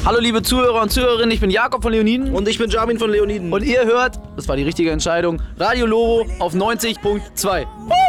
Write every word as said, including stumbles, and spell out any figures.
Hallo liebe Zuhörer und Zuhörerinnen, ich bin Jakob von Leoniden. Und ich bin Jamin von Leoniden. Und ihr hört, das war die richtige Entscheidung, Radio Loro auf neunzig Punkt zwei.